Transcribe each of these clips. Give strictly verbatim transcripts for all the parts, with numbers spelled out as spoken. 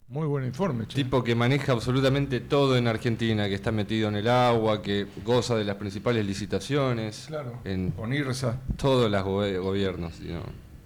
Muy buen informe, che. Tipo que maneja absolutamente todo en Argentina, que está metido en el agua, que goza de las principales licitaciones. Claro, en con IRSA. todos los go gobiernos. ¿No?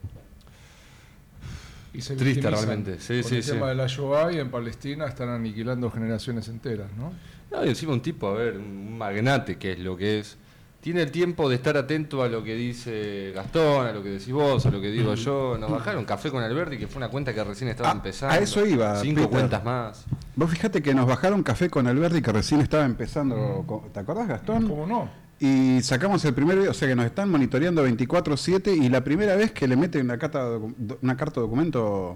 Y se triste realmente. Sí, con sí, el sí. tema de la Shoah y en Palestina están aniquilando generaciones enteras, ¿no? No, y encima un tipo, a ver, un magnate, que es lo que es. Tiene el tiempo de estar atento a lo que dice Gastón, a lo que decís vos, a lo que digo yo. Nos bajaron Café con Alberti, que fue una cuenta que recién estaba a, empezando. A eso iba. Cinco Peter. cuentas más. Vos fijate que nos bajaron Café con Alberti, que recién estaba empezando. Mm. ¿Te acordás, Gastón? ¿Cómo no? Y sacamos el primer video, o sea que nos están monitoreando veinticuatro siete y la primera vez que le meten una carta, una carta documento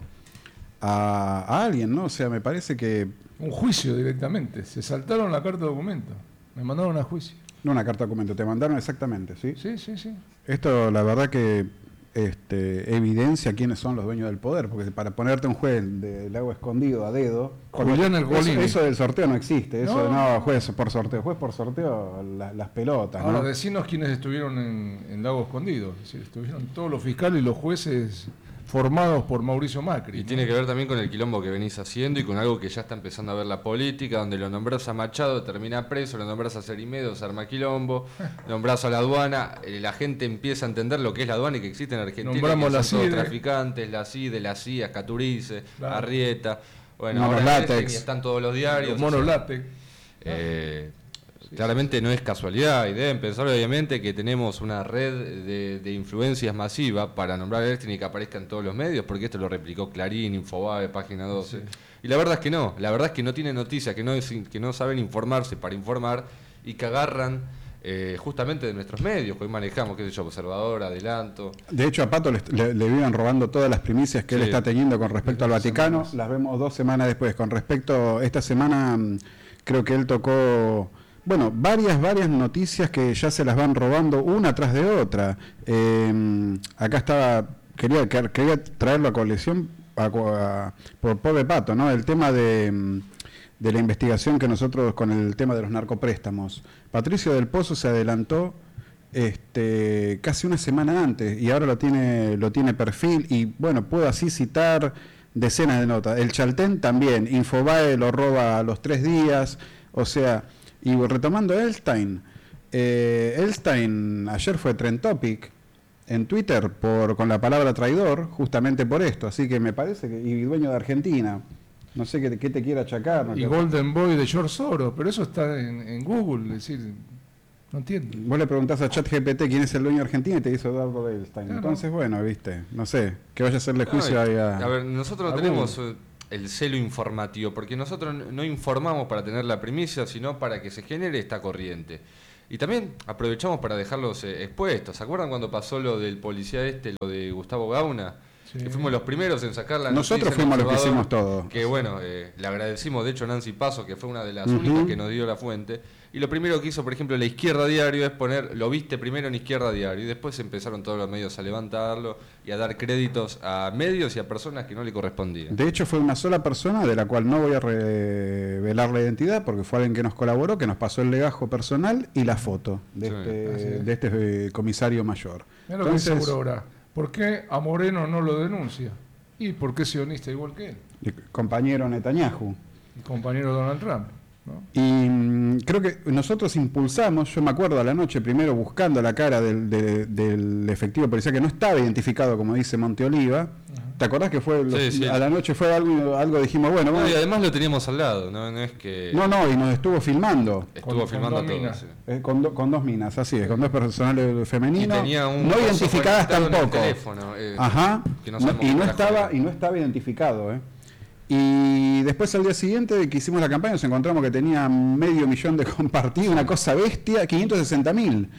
a, a alguien, ¿no? O sea, me parece que... Un juicio directamente. Se saltaron la carta documento. Me mandaron a juicio. No una carta documento, te mandaron exactamente, ¿sí? Sí, sí, sí. Esto, la verdad que este, evidencia quiénes son los dueños del poder, porque para ponerte un juez del agua escondido a dedo... Julián Ercolini. Eso, eso del sorteo no existe, eso No, no, juez por sorteo, juez por sorteo, la, las pelotas, Ahora, ¿no? decinos quiénes estuvieron en, en Lago Escondido. Es decir, estuvieron todos los fiscales y los jueces formados por Mauricio Macri. Y ¿no? tiene que ver también con el quilombo que venís haciendo y con algo que ya está empezando a ver la política, donde lo nombrás a Machado, termina preso, lo nombrás a Cerimedo, se arma quilombo, nombrás a la aduana, eh, la gente empieza a entender lo que es la aduana y que existe en Argentina, Nombramos que la son todos CIDE. traficantes, la CIDE, la C I A, Caturice, Claro. Arrieta, bueno, Monos ahora látex. crecen y están todos los diarios. Los monos o sea, látex. eh, Claramente no es casualidad y deben pensar obviamente que tenemos una red de, de influencias masiva para nombrar a Epstein y que aparezca en todos los medios, porque esto lo replicó Clarín, Infobae, Página doce. Sí. Y la verdad es que no, la verdad es que no tienen noticias, que no, que no saben informarse para informar y que agarran eh, justamente de nuestros medios, que hoy manejamos, qué sé yo, Observador, Adelanto. De hecho a Pato le, le, le viven robando todas las primicias que sí. él está teniendo con respecto al Vaticano, semanas. Las vemos dos semanas después. Con respecto, esta semana creo que él tocó... Bueno, varias, varias noticias que ya se las van robando una tras de otra. Eh, acá estaba, quería, quería traerlo a colección a, a, por pobre Pato, ¿no? El tema de, de la investigación que nosotros con el tema de los narcopréstamos. Patricio del Pozo se adelantó este, casi una semana antes y ahora lo tiene, lo tiene perfil y bueno, puedo así citar decenas de notas. El Chaltén también, Infobae lo roba a los tres días, o sea... Y retomando Elstein, eh, Elstein ayer fue Trend Topic en Twitter por, con la palabra traidor, justamente por esto, así que me parece que, y dueño de Argentina, no sé qué, qué te quiere achacar. ¿No? Y Golden Boy de George Soros, pero eso está en, en Google, es decir, no entiendo. Vos le preguntás a ChatGPT quién es el dueño de Argentina y te dice Eduardo Elstein, claro. Entonces bueno, viste, no sé, que vaya a hacerle juicio no, ahí a... A ver, nosotros a tenemos... Google. El celo informativo, porque nosotros no informamos para tener la primicia, sino para que se genere esta corriente. Y también aprovechamos para dejarlos eh, expuestos. ¿Se acuerdan cuando pasó lo del policía este, lo de Gustavo Gauna? Sí. Que fuimos los primeros en sacar la noticia. Nosotros fuimos los que hicimos todo. Que bueno, eh, le agradecimos de hecho a Nancy Paso, que fue una de las uh-huh. únicas que nos dio la fuente. Y lo primero que hizo, por ejemplo, la Izquierda Diario es poner, lo viste primero en Izquierda Diario. Y después empezaron todos los medios a levantarlo y a dar créditos a medios y a personas que no le correspondían. De hecho, fue una sola persona, de la cual no voy a revelar la identidad, porque fue alguien que nos colaboró, que nos pasó el legajo personal y la foto de sí, este, de este comisario mayor. Mira lo Entonces, que dice Aurora. ¿Por qué a Moreno no lo denuncia? ¿Y por qué es sionista igual que él? Compañero Netanyahu. Y compañero Donald Trump. ¿no? Y mmm, creo que nosotros impulsamos, yo me acuerdo a la noche primero buscando la cara del, de, del efectivo policial que no estaba identificado, como dice Monteoliva. Uh-huh. ¿Te acordás que fue los, sí, sí. a la noche fue algo, algo dijimos, bueno, no, bueno. Y además lo teníamos al lado, no, no es que... No, no, y nos estuvo filmando. Estuvo con, filmando con todo. Sí. Eh, con, do, con dos minas, así es, con dos personales femeninos. Y tenía un no identificadas tampoco. Teléfono, eh, Ajá. Que no no, y, no estaba, y no estaba identificado, ¿eh? Y después al día siguiente de que hicimos la campaña nos encontramos que tenía medio millón de compartidos, una cosa bestia, quinientos sesenta mil.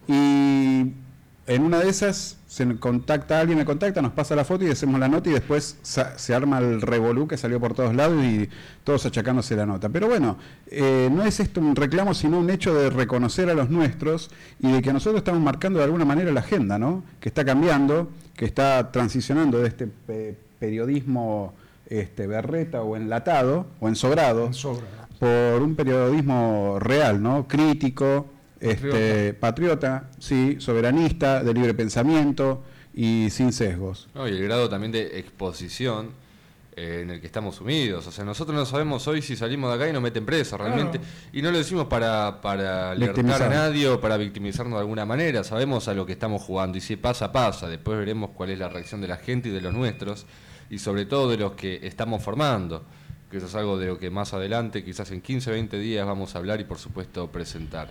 Y en una de esas se contacta alguien, me contacta, nos pasa la foto y hacemos la nota y después se arma el revolú que salió por todos lados y todos achacándose la nota. Pero bueno, eh, no es esto un reclamo, sino un hecho de reconocer a los nuestros y de que nosotros estamos marcando de alguna manera la agenda, ¿no? Que está cambiando, que está transicionando de este pe periodismo este, berreta o enlatado o ensobrado, ensobrado por un periodismo real, ¿no? Crítico, Este, patriota. patriota, sí, soberanista, de libre pensamiento y sin sesgos. No, y el grado también de exposición eh, en el que estamos sumidos. O sea, nosotros no sabemos hoy si salimos de acá y nos meten preso realmente. Claro. Y no lo decimos para, para alertar a nadie o para victimizarnos de alguna manera. Sabemos a lo que estamos jugando y si pasa, pasa. Después veremos cuál es la reacción de la gente y de los nuestros y sobre todo de los que estamos formando, que eso es algo de lo que más adelante, quizás en quince, veinte días vamos a hablar y por supuesto presentar.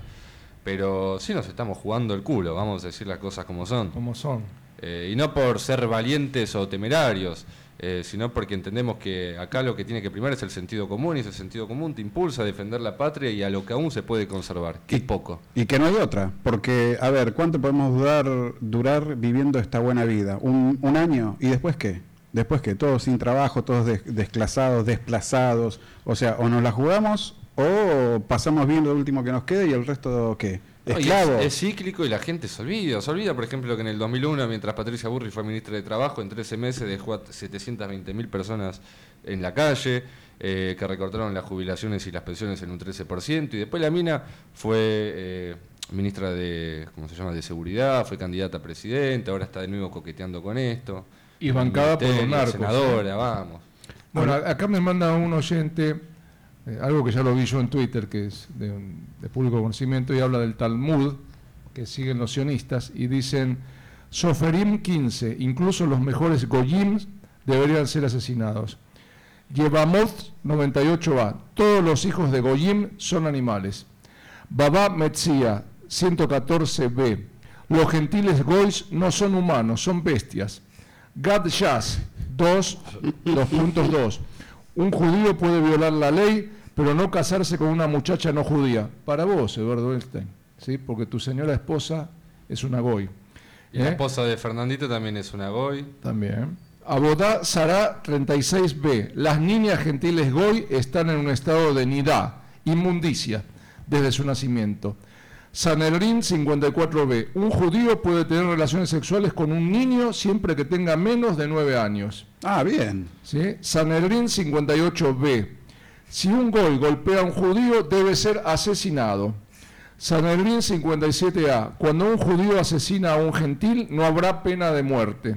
Pero sí nos estamos jugando el culo, vamos a decir las cosas como son. Como son. Eh, y no por ser valientes o temerarios, eh, sino porque entendemos que acá lo que tiene que primar es el sentido común, y ese sentido común te impulsa a defender la patria y a lo que aún se puede conservar, que es poco. Y que no hay otra, porque, a ver, ¿cuánto podemos durar, durar viviendo esta buena vida? ¿Un, un año? ¿Y después qué? Después que todos sin trabajo, todos des, desclasados, desplazados, o sea, o nos la jugamos o pasamos bien lo último que nos quede y el resto, ¿qué? Esclavos. No, es, es cíclico y la gente se olvida, se olvida, por ejemplo, que en el dos mil uno, mientras Patricia Burri fue ministra de Trabajo, en trece meses dejó a setecientas veinte mil personas en la calle, eh, que recortaron las jubilaciones y las pensiones en un trece por ciento, y después la mina fue eh, ministra de, ¿cómo se llama?, de Seguridad, fue candidata a presidenta, ahora está de nuevo coqueteando con esto. Y bancada por los narcos. Senadora, vamos. Bueno, acá me manda un oyente, eh, algo que ya lo vi yo en Twitter, que es de, de público conocimiento, y habla del Talmud, que siguen los sionistas, y dicen, Soferim quince, incluso los mejores Goyim deberían ser asesinados. Yevamoth noventa y ocho a, todos los hijos de Goyim son animales. Baba Metzia ciento catorce b, los gentiles Goys no son humanos, son bestias. Gad Shas, dos punto dos. Un judío puede violar la ley, pero no casarse con una muchacha no judía. Para vos, Eduardo Einstein, ¿sí? Porque tu señora esposa es una goy. Y ¿eh? La esposa de Fernandito también es una goy. También. Abodá Sará treinta y seis b. Las niñas gentiles goy están en un estado de nidá, inmundicia, desde su nacimiento. Sanedrín cincuenta y cuatro b. Un judío puede tener relaciones sexuales con un niño siempre que tenga menos de nueve años. Ah, bien. ¿Sí? Sanedrín cincuenta y ocho b. Si un goy golpea a un judío, debe ser asesinado. Sanedrín cincuenta y siete a. Cuando un judío asesina a un gentil, no habrá pena de muerte.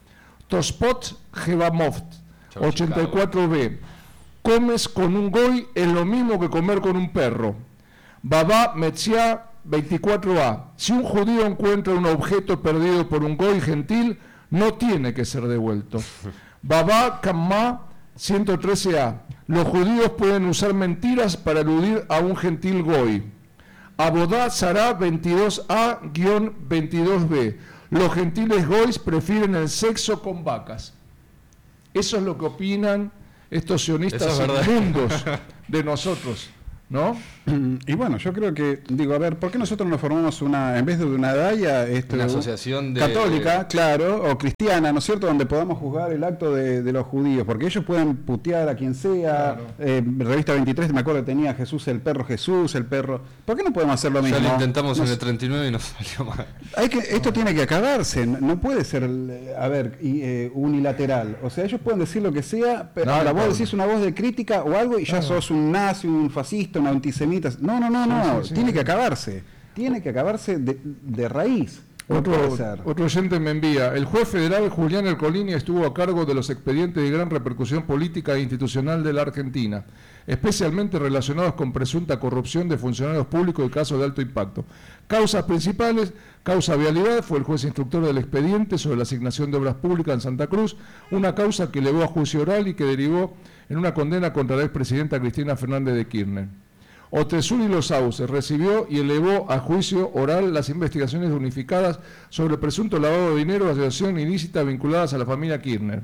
Tospot Jebamoft ochenta y cuatro b. Comes con un goy es lo mismo que comer con un perro. Baba Metzia veinticuatro a. Si un judío encuentra un objeto perdido por un goy gentil, no tiene que ser devuelto. Baba Kamma ciento trece a. Los judíos pueden usar mentiras para eludir a un gentil goy. Abodá Sará veintidós a veintidós b. Los gentiles goys prefieren el sexo con vacas. Eso es lo que opinan estos sionistas inmundos de nosotros, ¿no? Y bueno, yo creo que, digo, a ver, ¿por qué nosotros nos formamos una, en vez de una daya, este, una asociación de, católica, de... claro, o cristiana, ¿no es cierto?, donde podamos juzgar el acto de, de los judíos, porque ellos pueden putear a quien sea, claro. eh, Revista veintitrés, me acuerdo que tenía Jesús, el perro Jesús, el perro, ¿por qué no podemos hacer lo mismo? Ya lo intentamos nos... en el treinta y nueve y nos salió mal. Hay que, esto tiene que acabarse, no puede ser, a ver, y, eh, unilateral, o sea, ellos pueden decir lo que sea, pero no, ahora no, vos no. decís una voz de crítica o algo y ya no. sos un nazi, un fascista, un antisemita. No, no, no, no, sí, sí, sí, tiene sí. que acabarse, tiene que acabarse de, de raíz. Otro, otro oyente me envía, el juez federal Julián Ercolini estuvo a cargo de los expedientes de gran repercusión política e institucional de la Argentina, especialmente relacionados con presunta corrupción de funcionarios públicos y casos de alto impacto. Causas principales, causa vialidad, fue el juez instructor del expediente sobre la asignación de obras públicas en Santa Cruz, una causa que elevó a juicio oral y que derivó en una condena contra la expresidenta Cristina Fernández de Kirchner. Otesur y Los Sauces recibió y elevó a juicio oral las investigaciones unificadas sobre presunto lavado de dinero y asociación ilícita vinculadas a la familia Kirchner.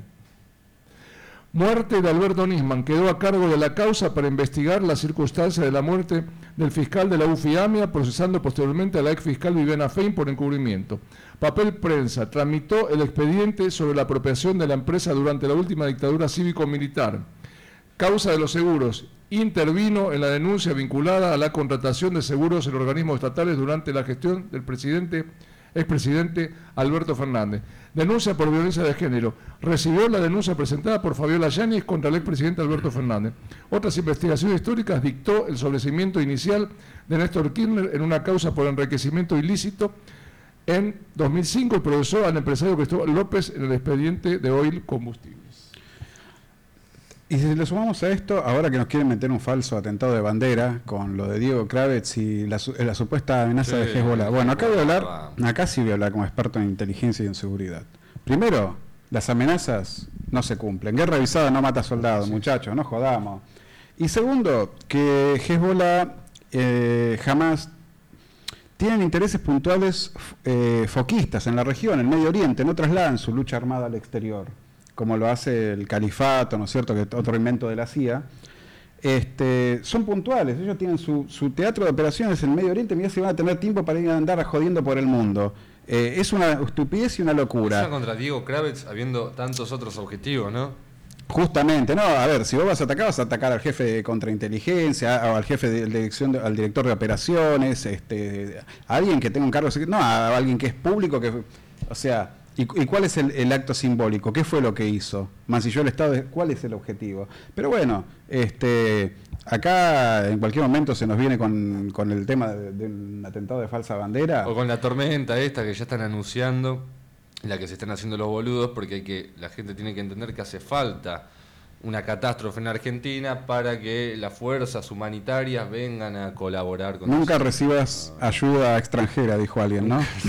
Muerte de Alberto Nisman, quedó a cargo de la causa para investigar las circunstancias de la muerte del fiscal de la UFIAMIA, procesando posteriormente a la ex fiscal Viviana Fein por encubrimiento. Papel prensa, tramitó el expediente sobre la apropiación de la empresa durante la última dictadura cívico-militar. Causa de los seguros, intervino en la denuncia vinculada a la contratación de seguros en organismos estatales durante la gestión del presidente, expresidente Alberto Fernández. Denuncia por violencia de género. Recibió la denuncia presentada por Fabiola Yáñez contra el expresidente Alberto Fernández. Otras investigaciones históricas dictó el sobreseimiento inicial de Néstor Kirchner en una causa por enriquecimiento ilícito en dos mil cinco y procesó al empresario Cristóbal López en el expediente de Oil Combustibles. Y si le sumamos a esto, ahora que nos quieren meter un falso atentado de bandera con lo de Diego Kravetz y la, la supuesta amenaza sí, de Hezbollah. Bueno, acá voy a hablar, acá sí voy a hablar como experto en inteligencia y en seguridad. Primero, las amenazas no se cumplen. Guerra avisada no mata soldados, sí. muchachos, no jodamos. Y segundo, que Hezbollah eh, jamás tienen intereses puntuales eh, foquistas en la región, en Medio Oriente, no trasladan su lucha armada al exterior, como lo hace el califato, ¿no es cierto?, que es otro invento de la C I A. Este, son puntuales, ellos tienen su, su teatro de operaciones en Medio Oriente, mirá si van a tener tiempo para ir a andar jodiendo por el mundo. Eh, es una estupidez y una locura. Esa contra Diego Kravetz habiendo tantos otros objetivos, ¿no? Justamente, no, a ver, si vos vas a atacar, vas a atacar al jefe de contrainteligencia, o al jefe de dirección, de, al director de operaciones, este, a alguien que tenga un cargo, no, a alguien que es público, que, o sea, ¿y, y cuál es el, el acto simbólico? ¿Qué fue lo que hizo? Mancilló el Estado, ¿cuál es el objetivo? Pero bueno, este, acá en cualquier momento se nos viene con, con el tema de, de un atentado de falsa bandera. O con la tormenta esta que ya están anunciando, en la que se están haciendo los boludos, porque hay que la gente tiene que entender que hace falta una catástrofe en Argentina para que las fuerzas humanitarias vengan a colaborar con Nunca nosotros. Recibas ayuda extranjera, dijo alguien, ¿no? Sí,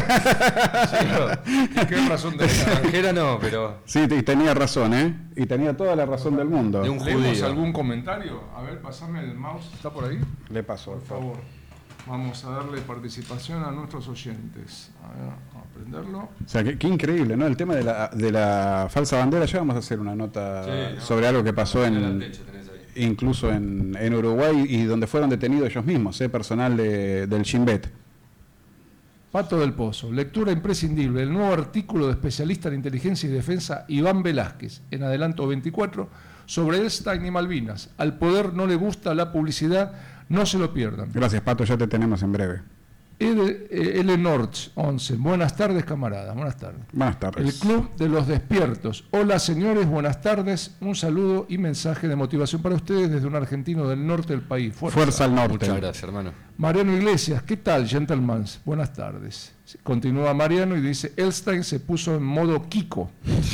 no. ¿Qué razón tenía? Extranjera no, pero... Sí, y tenía razón, ¿eh? Y tenía toda la razón del mundo. De un judío. ¿Algún comentario? A ver, pasame el mouse. ¿Está por ahí? Le paso, por favor. Vamos a darle participación a nuestros oyentes. A ver, a aprenderlo. O sea, qué, qué increíble, ¿no? El tema de la, de la falsa bandera, ya vamos a hacer una nota sí, sobre no, algo que pasó en techo, incluso en, en Uruguay y donde fueron detenidos ellos mismos, ¿eh? Personal de, del Shin Bet. Pato del Pozo, lectura imprescindible, el nuevo artículo de especialista en inteligencia y defensa Iván Velázquez, en Adelanto veinticuatro, sobre Epstein y Malvinas. Al poder no le gusta la publicidad, no se lo pierdan. Gracias, Pato, ya te tenemos en breve. L, eh, L Norch, once. Buenas tardes, camaradas. Buenas tardes. Buenas tardes. El Club de los Despiertos. Hola, señores, buenas tardes. Un saludo y mensaje de motivación para ustedes desde un argentino del norte del país. Fuerza, Fuerza al norte. Muchas gracias, hermano. Mariano Iglesias, ¿qué tal, gentlemen? Buenas tardes. Continúa Mariano y dice, Epstein se puso en modo Kiko.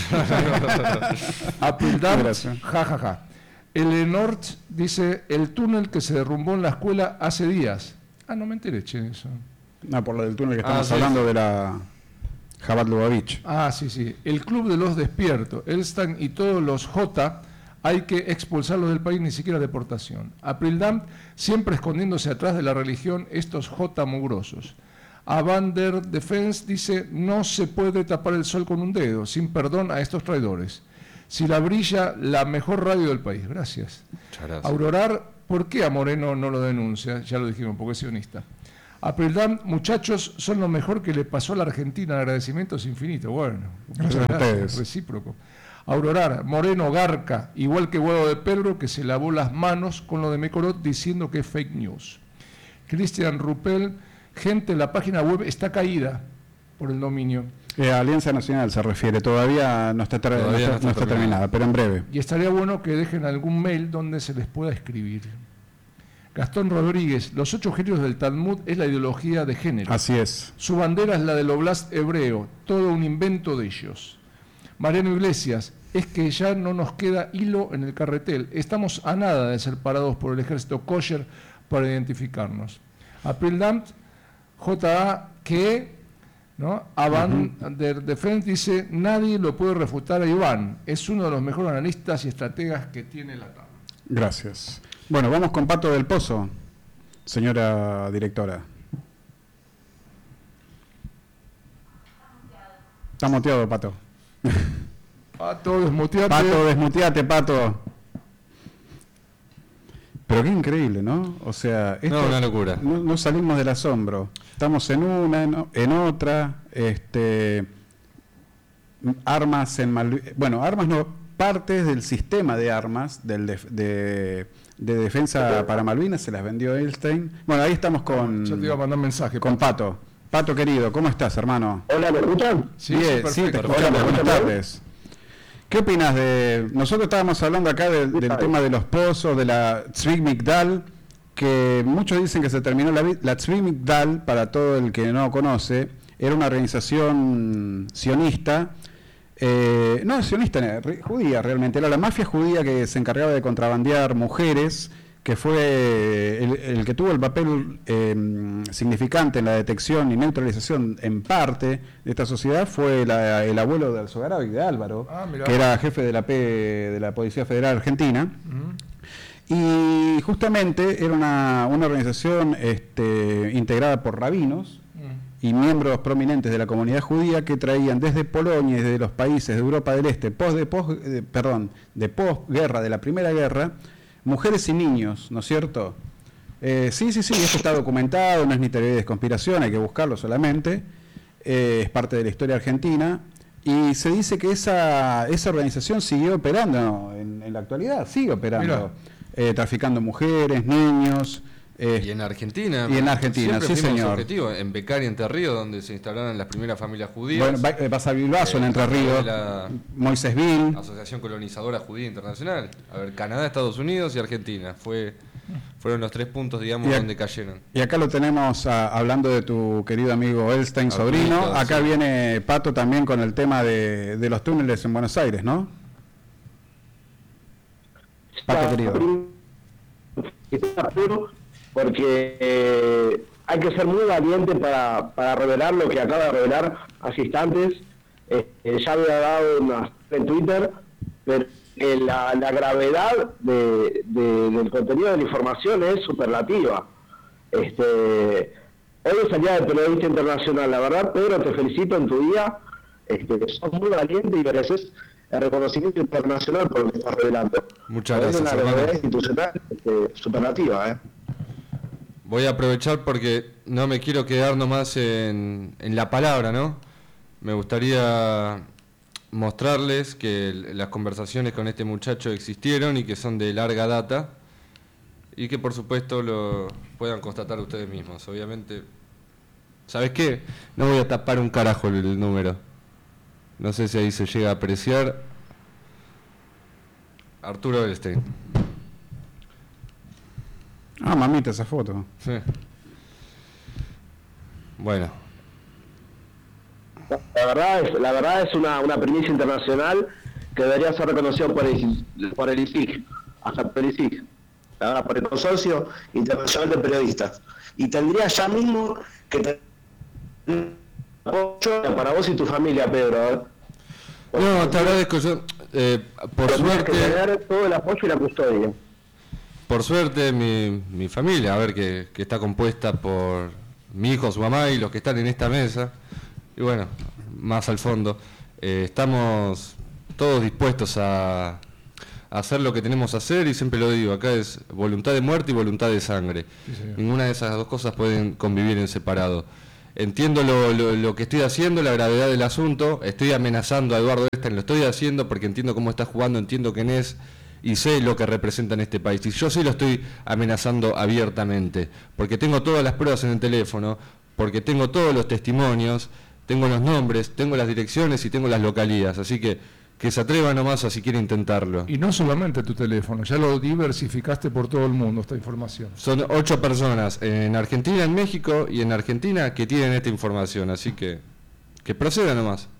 Apildam, ja, ja, ja. El Norte dice, el túnel que se derrumbó en la escuela hace días. Ah, no me enteré, che, eso. No, por lo del túnel que estamos ah, sí, hablando sí. de la Jabat Lubavitch. Ah, sí, sí. El Club de los Despiertos, Epstein y todos los J, hay que expulsarlos del país, ni siquiera deportación. Aprildam, siempre escondiéndose atrás de la religión, estos J mugrosos. Avander Defense dice, no se puede tapar el sol con un dedo, sin perdón a estos traidores. Si la brilla, la mejor radio del país. Gracias. Muchas gracias. Aurorar, ¿por qué a Moreno no lo denuncia? Ya lo dijimos, porque es sionista. Aprildam, muchachos, son lo mejor que le pasó a la Argentina. Agradecimientos infinitos. Bueno, muchas gracias. Recíproco. Aurorar, Moreno garca, igual que Huevo de Pedro, que se lavó las manos con lo de Mecorot diciendo que es fake news. Cristian Rupel, gente, la página web está caída por el dominio. Eh, Alianza Nacional se refiere, todavía no está, todavía no está, no está, no está terminada, pero en breve. Y estaría bueno que dejen algún mail donde se les pueda escribir. Gastón Rodríguez, los ocho genios del Talmud es la ideología de género. Así es. Su bandera es la del Oblast hebreo, todo un invento de ellos. Mariano Iglesias, es que ya no nos queda hilo en el carretel. Estamos a nada de ser parados por el ejército kosher para identificarnos. Aprildam, J A, que... ¿no? Avan uh-huh. der Defense dice, nadie lo puede refutar a Iván, es uno de los mejores analistas y estrategas que tiene la tabla. Gracias. Bueno, vamos con Pato del Pozo, señora directora. Está muteado, Pato. Pato, desmuteate. Pato, desmuteate, Pato. Pero qué increíble, ¿no? O sea, esto, no, una locura. No, no salimos del asombro. Estamos en una, en, en otra, este, armas en Malvinas, bueno, armas no, partes del sistema de armas del de, de, de defensa para Malvinas se las vendió Epstein. Bueno, ahí estamos con. Yo te iba a mandar un mensaje. Con Pato. Pato querido, ¿cómo estás, hermano? Hola, ¿me escuchan? Sí, Bien, sí, te escuchamos. Buenas tardes. ¿Qué opinas de...? Nosotros estábamos hablando acá de, del tema de los pozos, de la Tzvi Migdal, que muchos dicen que se terminó la, la Tzvi Migdal, para todo el que no conoce, era una organización sionista Eh, no, sionista, judía realmente. Era la mafia judía que se encargaba de contrabandear mujeres, que fue el, el que tuvo el papel eh, significante en la detección y neutralización en parte de esta sociedad, fue la, el abuelo de Alzogaray, de Álvaro, ah, que era jefe de la P de la Policía Federal Argentina. Uh-huh. Y justamente era una, una organización este, integrada por rabinos y miembros prominentes de la comunidad judía que traían desde Polonia y desde los países de Europa del Este, post de post, eh, perdón, de posguerra, de la Primera Guerra, mujeres y niños, ¿no es cierto? Eh, sí, sí, sí, esto está documentado, no es ni teoría de conspiración, hay que buscarlo solamente, eh, es parte de la historia argentina, y se dice que esa, esa organización siguió operando en, en la actualidad, sigue operando, eh, traficando mujeres, niños. Eh, y en Argentina. Y en Argentina, sí señor. Objetivo, en Becari, Entre Ríos, donde se instalaron las primeras familias judías. Bueno, vas a Bilbaso, eh, en Entre Ríos, la Moisésville. Asociación Colonizadora Judía Internacional. A ver, Canadá, Estados Unidos y Argentina. Fue, fueron los tres puntos, digamos, a, donde cayeron. Y acá lo tenemos a, hablando de tu querido amigo Elstein, sobrino. Acá sí. Viene Pato también con el tema de, de los túneles en Buenos Aires, ¿no? Pato querido. Porque eh, hay que ser muy valiente para, para revelar lo que acaba de revelar hace instantes. Eh, eh, ya había dado una en Twitter, pero eh, la, la gravedad de, de, del contenido de la información es superlativa. Este, hoy salía de periodista internacional, la verdad, Pedro, te felicito en tu día. Este, sos muy valiente y mereces el reconocimiento internacional por lo que estás revelando. Muchas gracias. Es una gravedad institucional este, superlativa, ¿eh? Voy a aprovechar porque no me quiero quedar nomás en, en la palabra, ¿no? Me gustaría mostrarles que las conversaciones con este muchacho existieron y que son de larga data y que por supuesto lo puedan constatar ustedes mismos. Obviamente, ¿sabes qué? No voy a tapar un carajo el, el número. No sé si ahí se llega a apreciar. Arturo Elstein. Ah, mamita, esa foto. Sí. Bueno. La verdad es, la verdad es una, una primicia internacional que debería ser reconocida por el, por el I C I C, hasta por el I C I C, la verdad, por el Consorcio Internacional de Periodistas. Y tendría ya mismo que tener apoyo para vos y tu familia, Pedro. ¿eh? No, te agradezco. Yo, eh, por suerte. Que tener todo el apoyo y la custodia. Por suerte, mi, mi familia, a ver, que, que está compuesta por mi hijo, su mamá y los que están en esta mesa, y bueno, más al fondo, eh, estamos todos dispuestos a, a hacer lo que tenemos que hacer, y siempre lo digo, acá es voluntad de muerte y voluntad de sangre. Sí, ninguna de esas dos cosas pueden convivir en separado. Entiendo lo, lo, lo que estoy haciendo, la gravedad del asunto, estoy amenazando a Eduardo Elstein, lo estoy haciendo porque entiendo cómo está jugando, entiendo quién es, y sé lo que representa en este país. Y yo sí lo estoy amenazando abiertamente, porque tengo todas las pruebas en el teléfono, porque tengo todos los testimonios, tengo los nombres, tengo las direcciones y tengo las localías. Así que que se atreva nomás a si quiere intentarlo. Y no solamente tu teléfono, ya lo diversificaste por todo el mundo esta información. Son ocho personas en Argentina, en México y en Argentina que tienen esta información, así que que proceda nomás.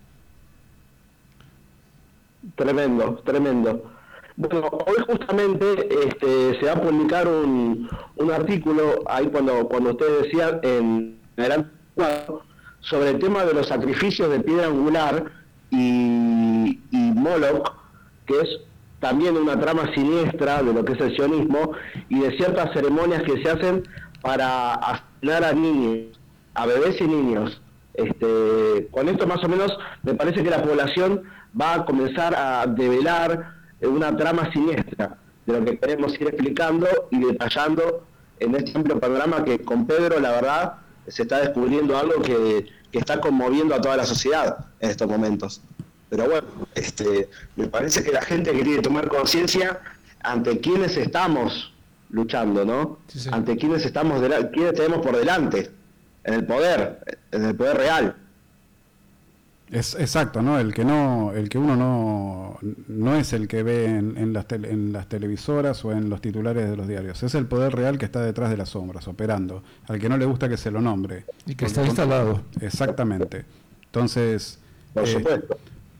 Tremendo, tremendo. Bueno, hoy justamente este, se va a publicar un, un artículo, ahí cuando, cuando ustedes decían, en el sobre el tema de los sacrificios de piedra angular y, y Moloch, que es también una trama siniestra de lo que es el sionismo y de ciertas ceremonias que se hacen para asesinar a niños, a bebés y niños. Este, con esto más o menos me parece que la población va a comenzar a develar una trama siniestra de lo que queremos ir explicando y detallando en este amplio panorama que con Pedro, la verdad, se está descubriendo algo que, que está conmoviendo a toda la sociedad en estos momentos. Pero bueno, este, me parece que la gente que tiene que tomar conciencia ante quienes estamos luchando, ¿no? Sí, sí. Ante quienes estamos, de quienes tenemos por delante, en el poder, en el poder real. Es exacto, ¿no? El que no, el que uno no, no es el que ve en, en, las tele, en las televisoras o en los titulares de los diarios. Es el poder real que está detrás de las sombras, operando. Al que no le gusta que se lo nombre. Y que está instalado. Exactamente. Entonces, por eh, supuesto.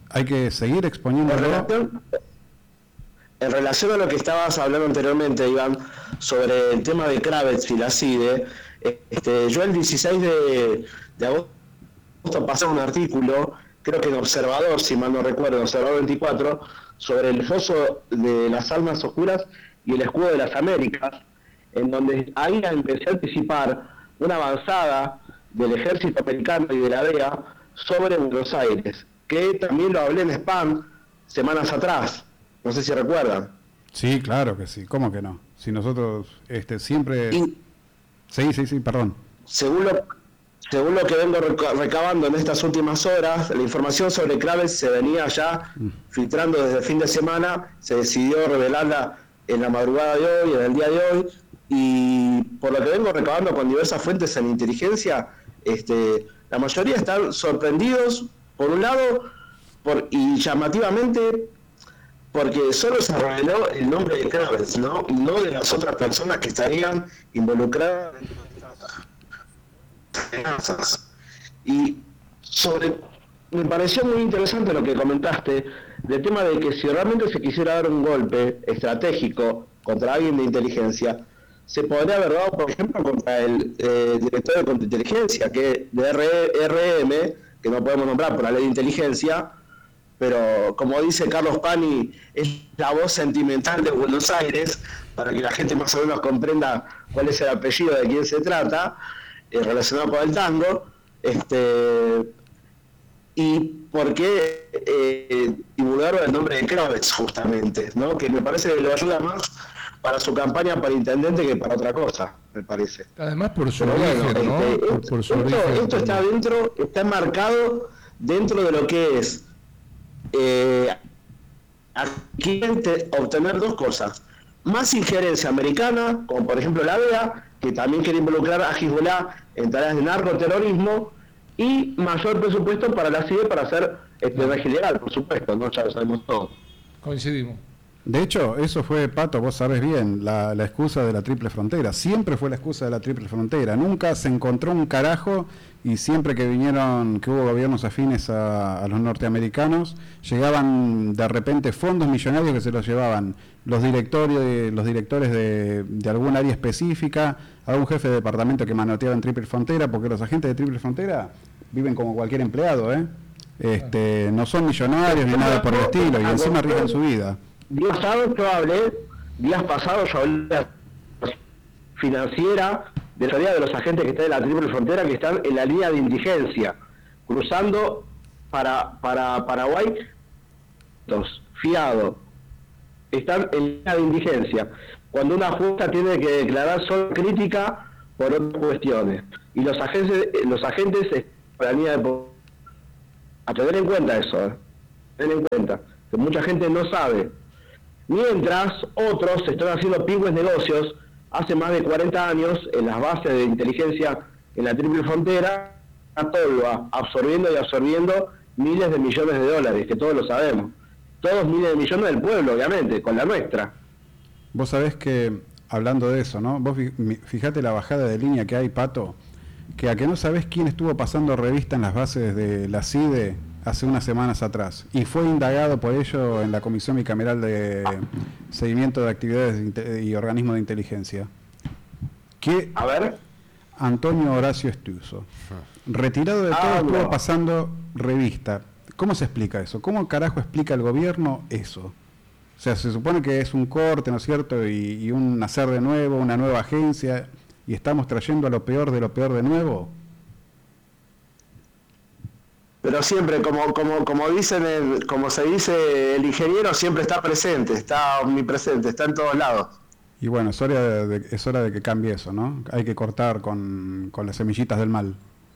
hay que seguir exponiéndolo. En relación, en relación a lo que estabas hablando anteriormente, Iván, sobre el tema de Kravets y la CIDE, este, yo el dieciséis de, de agosto pasé un artículo, creo que en Observador, si mal no recuerdo, Observador veinticuatro, sobre el foso de las almas oscuras y el escudo de las Américas, en donde ahí empecé a anticipar una avanzada del ejército americano y de la D E A sobre Buenos Aires, que también lo hablé en Spam semanas atrás, no sé si recuerdan. Sí, claro que sí, ¿cómo que no? Si nosotros este, siempre... Y, sí, sí, sí, perdón. Según lo, según lo que vengo recabando en estas últimas horas, la información sobre Kravets se venía ya mm. filtrando desde el fin de semana, se decidió revelarla en la madrugada de hoy, en el día de hoy, y por lo que vengo recabando con diversas fuentes en inteligencia, este, la mayoría están sorprendidos, por un lado, por, y llamativamente, porque solo se reveló el nombre de Kravets, ¿no? No de las otras personas que estarían involucradas en estas. Y sobre, me pareció muy interesante lo que comentaste, del tema de que si realmente se quisiera dar un golpe estratégico contra alguien de inteligencia, se podría haber dado, por ejemplo, contra el eh, director de contrainteligencia, que de R M, que no podemos nombrar por la ley de inteligencia, pero como dice Carlos Pani, es la voz sentimental de Buenos Aires, para que la gente más o menos comprenda cuál es el apellido de quién se trata, eh, relacionado con el tango, este, y por qué eh, divulgar el nombre de Kravets, justamente, ¿no? Que me parece que lo ayuda más para su campaña para intendente que para otra cosa, me parece. Además por su Pero origen, bueno, ¿no? Este, por, esto, por su esto, origen esto está dentro, está marcado dentro de lo que es eh, aquí obtener dos cosas: más injerencia americana, como por ejemplo la D E A, que también quiere involucrar a Hezbollah en tareas de narcoterrorismo, y mayor presupuesto para la CIDE para hacer espionaje ilegal, por supuesto, no, ya lo sabemos todo. Coincidimos. De hecho, eso fue, Pato, vos sabés bien, la, la excusa de la triple frontera. Siempre fue la excusa de la triple frontera. Nunca se encontró un carajo, y siempre que vinieron, que hubo gobiernos afines a, a los norteamericanos, llegaban de repente fondos millonarios que se los llevaban los directorios, los directores de, de algún área específica, algún jefe de departamento que manoteaba en triple frontera, porque los agentes de triple frontera viven como cualquier empleado, ¿eh? Este, no son millonarios ni nada por el estilo, y encima arriesgan su vida. Días pasados yo hablé, días pasados yo hablé de la financiera de la de los agentes que están en la triple frontera, que están en la línea de indigencia, cruzando para, para Paraguay, fiado, están en línea de indigencia, cuando una junta tiene que declarar solo crítica por otras cuestiones, y los agentes, los agentes están en la línea de... A tener en cuenta eso, ¿eh? Tener en cuenta, que mucha gente no sabe. Mientras otros están haciendo pingües negocios hace más de cuarenta años en las bases de inteligencia en la triple frontera, a Tolva, absorbiendo y absorbiendo miles de millones de dólares, que todos lo sabemos. Todos miles de millones del pueblo, obviamente, con la nuestra. Vos sabés que, hablando de eso, ¿no? Vos fijate la bajada de línea que hay, Pato, que a que no sabés quién estuvo pasando revista en las bases de la CIDE hace unas semanas atrás, y fue indagado por ello en la Comisión Bicameral de Seguimiento de Actividades y Organismos de Inteligencia. ¿Qué? A ver. Antonio Horacio Estiuso, retirado de todo, ah, estuvo no. pasando revista. ¿Cómo se explica eso? ¿Cómo carajo explica el gobierno eso? O sea, se supone que es un corte, ¿no es cierto? Y, y un nacer de nuevo, una nueva agencia, y estamos trayendo a lo peor de lo peor de nuevo. Pero siempre, como como como dicen el, como se dice, el ingeniero siempre está presente, está omnipresente, está en todos lados. Y bueno, es hora de, de, es hora de que cambie eso, ¿no? Hay que cortar con, con las semillitas del mal.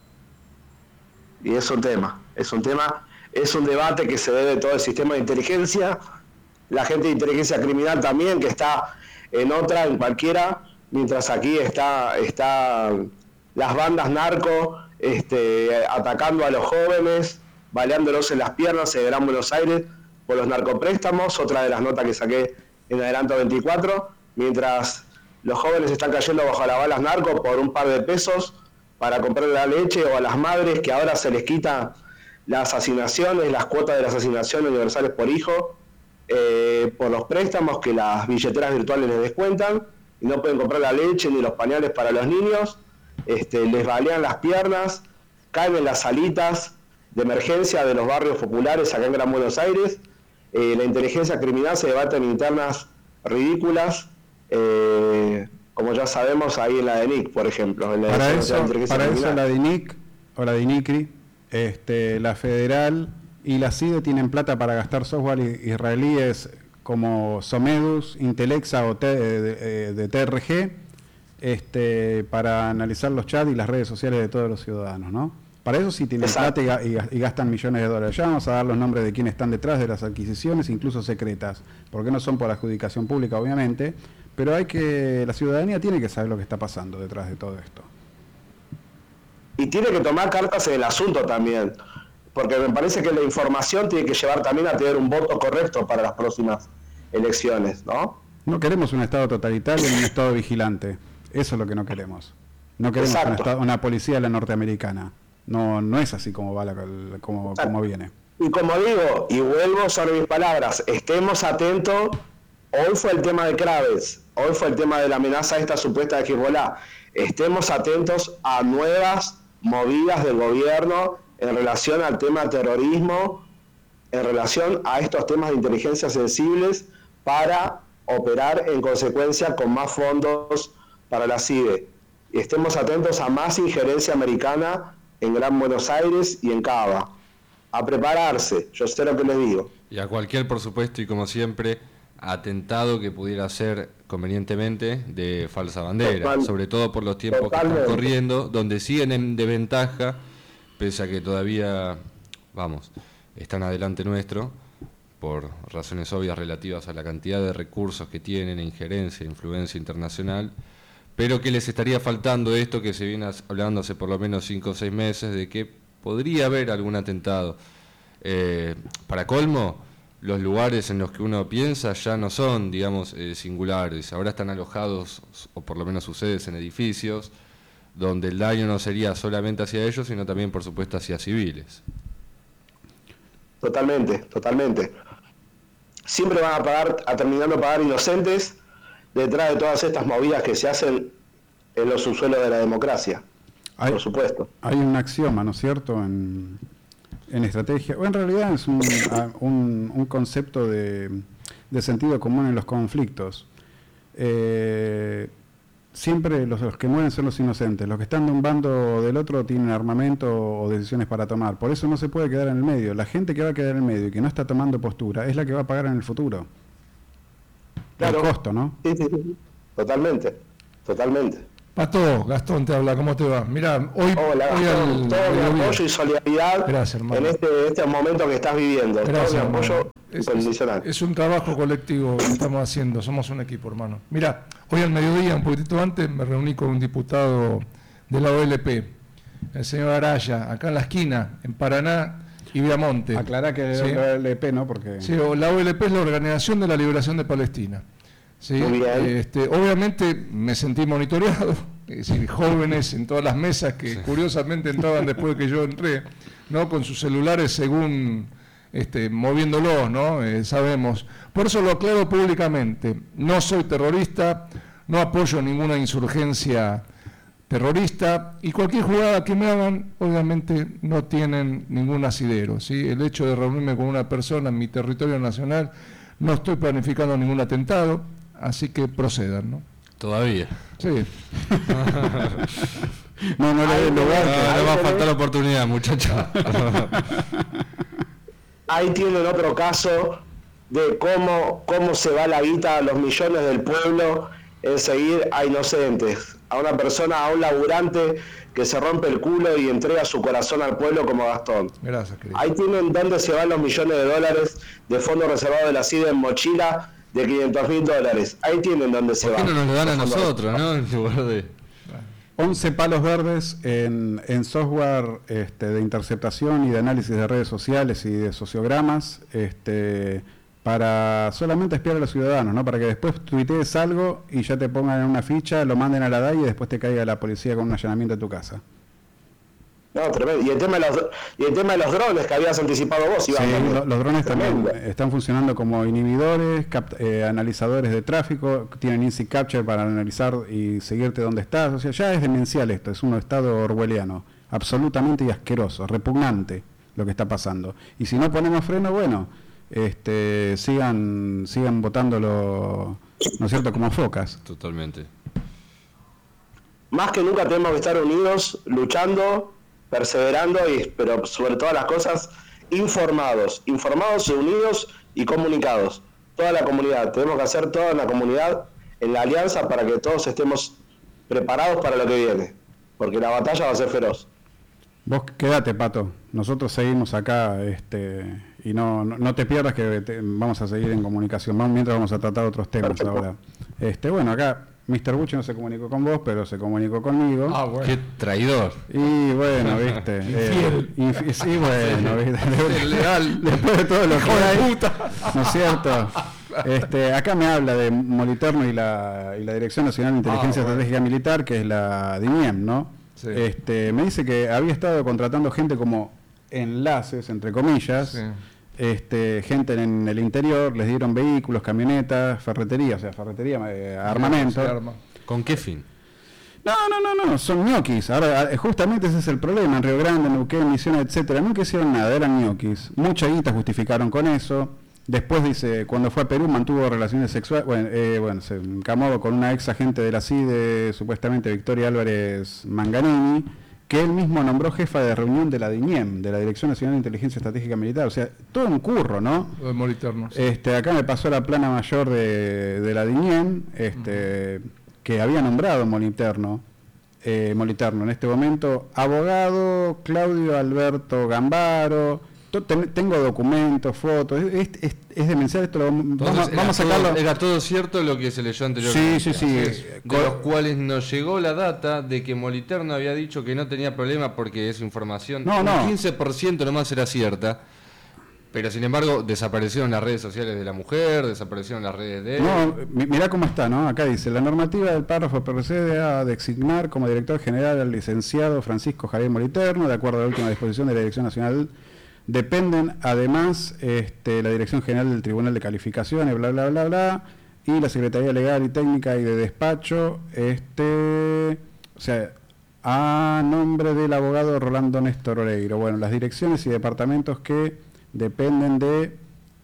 Y es un tema, es un tema, es un debate que se debe todo el sistema de inteligencia, la gente de inteligencia criminal también, que está en otra, en cualquiera, mientras aquí está, está las bandas narco, Este, atacando a los jóvenes, baleándolos en las piernas en Gran Buenos Aires por los narcopréstamos, otra de las notas que saqué en Adelanto veinticuatro, mientras los jóvenes están cayendo bajo las balas narco por un par de pesos para comprar la leche, o a las madres que ahora se les quita las asignaciones, las cuotas de las asignaciones universales por hijo, eh, por los préstamos que las billeteras virtuales les descuentan, y no pueden comprar la leche ni los pañales para los niños, este, les balean las piernas, caen en las salitas de emergencia de los barrios populares acá en Gran Buenos Aires, eh, la inteligencia criminal se debate en internas ridículas, eh, como ya sabemos ahí en la D N I C, por ejemplo. En la para eso, para criminal. eso la D N I C o la D N I C R I, este, la Federal y la C I D E tienen plata para gastar software israelíes como Somedus, Intelexa o T, de, de T R G, este, para analizar los chats y las redes sociales de todos los ciudadanos, ¿no? Para eso sí tienen Exacto. plata y, y, y gastan millones de dólares. Ya vamos a dar los nombres de quienes están detrás de las adquisiciones, incluso secretas, porque no son por adjudicación pública, obviamente, pero hay que la ciudadanía tiene que saber lo que está pasando detrás de todo esto. Y tiene que tomar cartas en el asunto también, porque me parece que la información tiene que llevar también a tener un voto correcto para las próximas elecciones, ¿no? No queremos un Estado totalitario ni un Estado vigilante. Eso es lo que no queremos. No queremos un estado, una policía a la norteamericana. No, no es así como va la, como, como viene. Y como digo, y vuelvo sobre mis palabras, estemos atentos. Hoy fue el tema de Kraves, hoy fue el tema de la amenaza esta supuesta de Hezbollah. Estemos atentos a nuevas movidas del gobierno en relación al tema terrorismo, en relación a estos temas de inteligencia sensibles, para operar en consecuencia con más fondos para la C I D E. Y estemos atentos a más injerencia americana en Gran Buenos Aires y en Cava. A prepararse, yo sé lo que les digo. Y a cualquier, por supuesto, y como siempre, atentado que pudiera ser convenientemente de falsa bandera, Total, sobre todo por los tiempos totalmente. que están corriendo, donde siguen en desventaja, pese a que todavía, vamos, están adelante nuestro, por razones obvias relativas a la cantidad de recursos que tienen, injerencia, influencia internacional, pero que les estaría faltando esto que se viene hablando hace por lo menos cinco o seis meses, de que podría haber algún atentado. Eh, para colmo, los lugares en los que uno piensa ya no son, digamos, eh, singulares. Ahora están alojados, o por lo menos sucedes, en edificios, donde el daño no sería solamente hacia ellos, sino también, por supuesto, hacia civiles. Totalmente, totalmente. Siempre van a pagar, a terminando pagar inocentes detrás de todas estas movidas que se hacen en los subsuelos de la democracia. Hay, por supuesto. Hay un axioma, ¿no es cierto?, en, en estrategia, o en realidad es un, un, un concepto de, de sentido común en los conflictos. Eh, siempre los, los que mueren son los inocentes. Los que están de un bando o del otro tienen armamento o decisiones para tomar. Por eso no se puede quedar en el medio. La gente que va a quedar en el medio y que no está tomando postura es la que va a pagar en el futuro. Claro. El costo, ¿no? Sí, sí, sí. Totalmente, totalmente. Pato, Gastón te habla, ¿cómo te va? Mirá, hoy... Hola, hoy Gastón, al, todo mi al apoyo y solidaridad. Gracias, hermano. En este, este momento que estás viviendo. Gracias, todo mi apoyo es, incondicional. Es, es un trabajo colectivo que estamos haciendo, somos un equipo, hermano. Mirá, hoy al mediodía, un poquitito antes, me reuní con un diputado de la O L P, el señor Araya, acá en la esquina, en Paraná y Viamonte. Aclará que es ¿sí? la O L P, ¿no? Porque... Sí, la O L P es la Organización de la Liberación de Palestina. ¿Sí? Muy bien. Este, obviamente me sentí monitoreado, es decir, jóvenes en todas las mesas que sí. curiosamente entraban después de que yo entré, ¿no? Con sus celulares según este, moviéndolos, ¿no? Eh, sabemos. Por eso lo aclaro públicamente, no soy terrorista, no apoyo ninguna insurgencia terrorista y cualquier jugada que me hagan, obviamente no tienen ningún asidero, ¿sí? El hecho de reunirme con una persona en mi territorio nacional, no estoy planificando ningún atentado, así que procedan, ¿no? Todavía. Sí. no, no le den lugar. No, no va a faltar oportunidad, muchachos. Ahí tienen otro caso de cómo, cómo se va la guita a los millones del pueblo en seguir a inocentes, a una persona, a un laburante que se rompe el culo y entrega su corazón al pueblo como Gastón. Gracias, querido. Ahí tienen dónde se van los millones de dólares de fondos reservados de la C I D E en mochila de quinientos mil dólares. Ahí tienen dónde se van. ¿Por qué no nos lo dan a nosotros, no? En lugar de... once palos verdes en, en software este, de interceptación y de análisis de redes sociales y de sociogramas, este, para solamente espiar a los ciudadanos, ¿no? Para que después tuitees algo y ya te pongan en una ficha, lo manden a la D A I y después te caiga la policía con un allanamiento a tu casa. No, tremendo. Y el tema de los, y el tema de los drones que habías anticipado vos, Iván. Sí, lo, los drones tremendo. también están funcionando como inhibidores, cap, eh, analizadores de tráfico, tienen Instant Capture para analizar y seguirte donde estás. O sea, ya es demencial esto, es un estado orwelliano, absolutamente y asqueroso, repugnante lo que está pasando. Y si no ponemos freno, bueno, este, sigan, sigan botándolo, ¿no es cierto?, como focas. Totalmente. Más que nunca tenemos que estar unidos, luchando, perseverando, y, pero sobre todas las cosas, informados, informados, unidos y comunicados. Toda la comunidad, tenemos que hacer toda la comunidad en la alianza para que todos estemos preparados para lo que viene, porque la batalla va a ser feroz. Vos quédate, Pato, nosotros seguimos acá, este, y no, no, no te pierdas que te, vamos a seguir en comunicación, vamos, mientras vamos a tratar otros temas. Perfecto. Ahora. Este, bueno, acá mister Bucci no se comunicó con vos, pero se comunicó conmigo. Ah, bueno. Qué traidor. Y bueno, viste. eh, infi sí, bueno, viste. Legal. Después de todo lo que hay, ¿no es cierto? Este, acá me habla de Moliterno y la, y la Dirección Nacional de Inteligencia ah, bueno. Estratégica Militar, que es la D I N I E M, ¿no? Sí. Este, me dice que había estado contratando gente como enlaces, entre comillas, sí. este, gente en el interior, les dieron vehículos, camionetas, ferretería, o sea, ferretería, eh, armamento. Arma. ¿Con qué fin? No, no, no, no, son ñoquis. Ahora, justamente ese es el problema. En Río Grande, en Neuquén, Misiones, etcétera, nunca hicieron nada, eran ñoquis. Mucha guita justificaron con eso. Después dice, cuando fue a Perú mantuvo relaciones sexuales, bueno, eh, bueno, se encamó con una ex agente de la C I D E, supuestamente Victoria Álvarez Manganini, que él mismo nombró jefa de reunión de la D I N I E M, de la Dirección Nacional de Inteligencia Estratégica Militar. O sea, todo un curro, ¿no? Lo de Moliterno. Sí. Este, acá me pasó la plana mayor de, de la D I N I E M, este, uh-huh. que había nombrado Moliterno, eh, Moliterno en este momento, abogado Claudio Alberto Gambaro. Tengo documentos, fotos, es, es, es demencial esto, lo, vamos, vamos a sacarlo. Todo, era todo cierto lo que se leyó anteriormente. Sí, sí, sí. De Con... los cuales nos llegó la data de que Moliterno había dicho que no tenía problema porque esa información, no, no. un quince por ciento nomás era cierta, pero sin embargo desaparecieron las redes sociales de la mujer, desaparecieron las redes de él. No, mirá cómo está, ¿no? Acá dice, la normativa del párrafo procede a designar como director general al licenciado Francisco Javier Moliterno, de acuerdo a la última disposición de la Dirección Nacional. Dependen además este, la Dirección General del Tribunal de Calificaciones, bla, bla, bla, bla, y la Secretaría Legal y Técnica y de Despacho, este, o sea, a nombre del abogado Rolando Néstor Oreiro. Bueno, las direcciones y departamentos que dependen de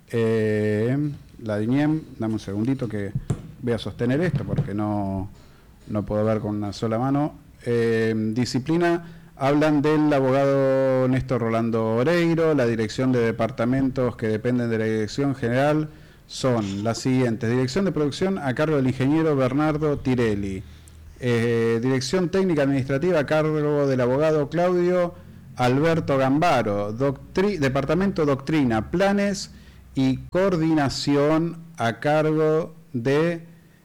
eh, la D I N I E M, dame un segundito que voy a sostener esto porque no, no puedo ver con una sola mano. Eh, disciplina... Hablan del abogado Néstor Rolando Oreiro, la dirección de departamentos que dependen de la Dirección General son las siguientes. Dirección de Producción a cargo del ingeniero Bernardo Tirelli. Eh, Dirección Técnica Administrativa a cargo del abogado Claudio Alberto Gambaro. Doctri- Departamento Doctrina, Planes y Coordinación a cargo de,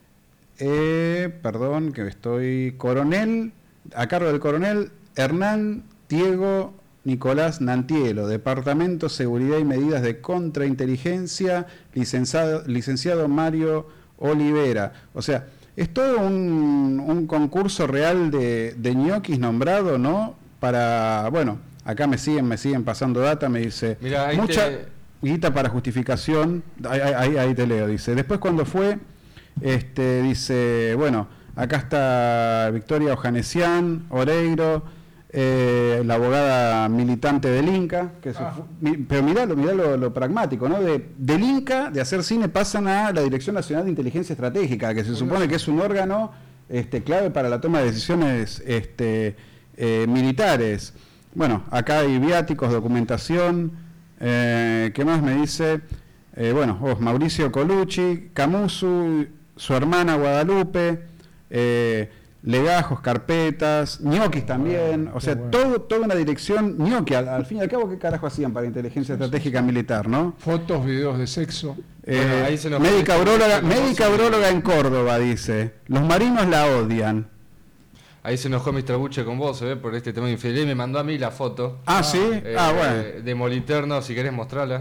eh, perdón, que estoy, coronel, a cargo del coronel Hernán Diego Nicolás Nantielo, Departamento Seguridad y Medidas de Contrainteligencia, licenciado, licenciado Mario Olivera. O sea, es todo un, un concurso real de, de ñoquis nombrado, ¿no? Para, bueno, acá me siguen, me siguen pasando data, me dice, Mirá, ahí mucha te... guita para justificación, ahí, ahí, ahí te leo, dice. Después cuando fue, este, dice, bueno, acá está Victoria Ojanesian, Oreiro, Eh, la abogada militante del Inca, que ah. su, mi, pero mirá, lo, mirá lo, lo pragmático, ¿no? De, del Inca, de hacer cine, pasan a la Dirección Nacional de Inteligencia Estratégica, que se Muy supone bien. que es un órgano este, clave para la toma de decisiones este, eh, militares. Bueno, acá hay viáticos, documentación, eh, ¿qué más me dice? Eh, bueno, oh, Mauricio Colucci, Camusu, su hermana Guadalupe, eh, legajos, carpetas, ñoquis también, o sea, bueno. todo, toda una dirección ñoqui, al, al fin y al cabo, ¿qué carajo hacían para inteligencia estratégica militar, no? Fotos, videos de sexo. Eh, bueno, ahí se nos médica urologa, médica urologa en Córdoba, dice, los marinos la odian. Ahí se enojó mister Bucci con vos, ¿eh? Por este tema de infidelidad y me mandó a mí la foto. Ah, ¿sí? Eh, ah, bueno. De Moliterno, si querés mostrarla.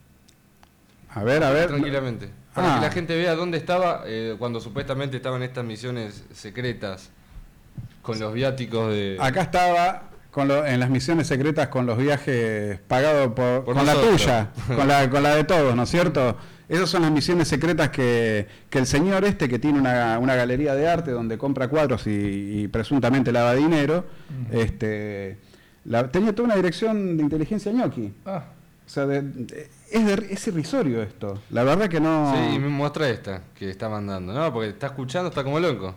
A ver, a ver. Tranquilamente. Para ah. que la gente vea dónde estaba eh, cuando supuestamente estaban estas misiones secretas con los viáticos de... Acá estaba con lo, en las misiones secretas con los viajes pagados por, por con nosotros. la tuya, con la, con la de todos, ¿no es cierto? Esas son las misiones secretas que, que el señor este, que tiene una, una galería de arte donde compra cuadros y, y presuntamente lava dinero, uh-huh. este, la, tenía toda una dirección de inteligencia ñoqui. Ah. O sea, de, de, es, de, es irrisorio esto. La verdad que no... Sí, y me muestra esta que está mandando, ¿no? Porque está escuchando, está como loco.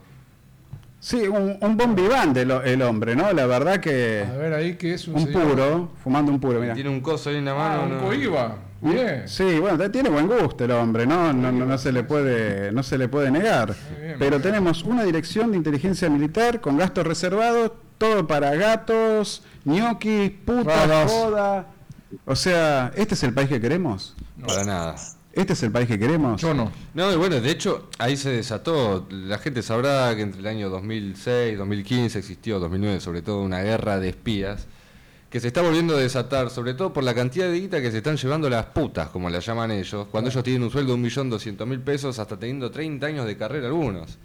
Sí, un, un bon vivant el, el hombre, ¿no? La verdad que... A ver ahí que es un, un señor... puro, fumando un puro, mira. Tiene un coso ahí en la mano. Ah, un no... coiba. Bien. Sí, bueno, tiene buen gusto el hombre, ¿no? No, no, no se le puede, no se le puede negar. Bien, pero tenemos una dirección de inteligencia militar con gastos reservados, todo para gatos, ñoquis, putas, joda. O sea, ¿este es el país que queremos? No. Para nada. ¿Este es el país que queremos? Yo no. No, y bueno, de hecho, ahí se desató. La gente sabrá que entre el año dos mil seis, dos mil quince existió, dos mil nueve sobre todo, una guerra de espías que se está volviendo a desatar, sobre todo por la cantidad de guita que se están llevando las putas, como las llaman ellos, cuando ellos tienen un sueldo de un millón doscientos mil pesos, hasta teniendo treinta años de carrera algunos.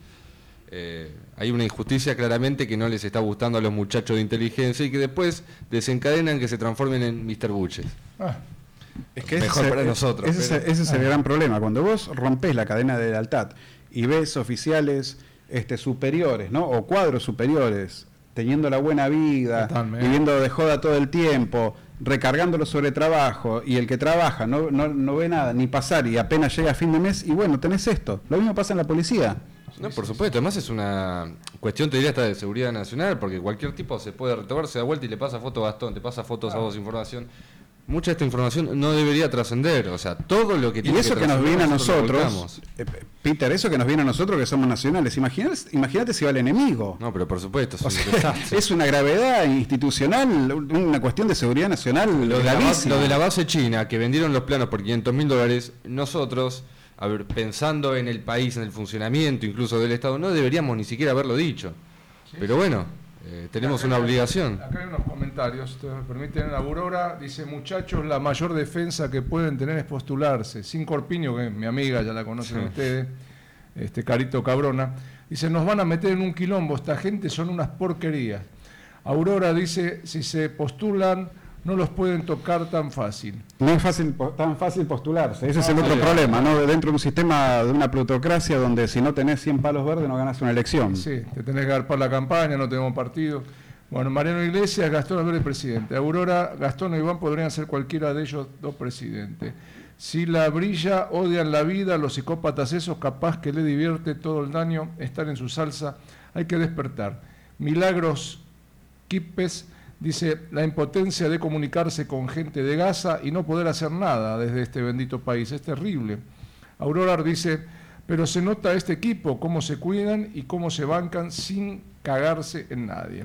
Eh, hay una injusticia claramente que no les está gustando a los muchachos de inteligencia y que después desencadenan que se transformen en mister Buches. Ah. Es que mejor ese, para nosotros. Ese, pero... ese es el gran problema. Cuando vos rompés la cadena de lealtad y ves oficiales este, superiores, ¿no? O cuadros superiores, teniendo la buena vida, totalmente, viviendo de joda todo el tiempo, recargándolo sobre trabajo, y el que trabaja no, no, no ve nada, ni pasar, y apenas llega a fin de mes, y bueno, tenés esto. Lo mismo pasa en la policía. No, por supuesto, además es una cuestión, te diría, hasta de seguridad nacional, porque cualquier tipo se puede retocar, se da vuelta y le pasa foto a Gastón, te pasa fotos ah. a vos, información. Mucha de esta información no debería trascender, o sea, todo lo que tiene y eso que, que nos viene a nosotros, nosotros, eh, Peter, eso que nos viene a nosotros que somos nacionales, imagínate, imagínate si va el enemigo. No, pero por supuesto, es, o sea, es una gravedad institucional, una cuestión de seguridad nacional. Lo de, la base, lo de la base china, que vendieron los planos por quinientos mil dólares, nosotros, a ver, pensando en el país, en el funcionamiento incluso del Estado, no deberíamos ni siquiera haberlo dicho. Sí, pero bueno, eh, tenemos una obligación. Acá hay unos comentarios, si me permiten. Aurora dice: muchachos, la mayor defensa que pueden tener es postularse. Sin Corpiño, que es mi amiga, ya la conocen sí. ustedes, este Carito Cabrona, dice: nos van a meter en un quilombo, esta gente son unas porquerías. Aurora dice: si se postulan, no los pueden tocar tan fácil. No es fácil, tan fácil postularse, ese ah, es el otro problema, ¿no? Dentro de un sistema de una plutocracia donde si no tenés cien palos verdes no ganás una elección. Sí, te tenés que agarpar la campaña, no tenemos partido. Bueno, Mariano Iglesias, Gastón Alberti presidente. Aurora, Gastón o Iván podrían ser cualquiera de ellos dos presidentes. Si la brilla, odian la vida, los psicópatas esos, capaz que le divierte todo el daño, estar en su salsa, hay que despertar. Milagros Quipes dice: la impotencia de comunicarse con gente de Gaza y no poder hacer nada desde este bendito país, es terrible. Aurora dice: pero se nota este equipo, cómo se cuidan y cómo se bancan sin cagarse en nadie.